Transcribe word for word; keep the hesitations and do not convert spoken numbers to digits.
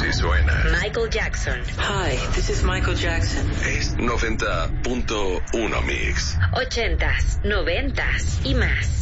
Si suena. Michael Jackson. Hi, this is Michael Jackson. Es noventa punto uno Mix. Ochentas, noventas y más.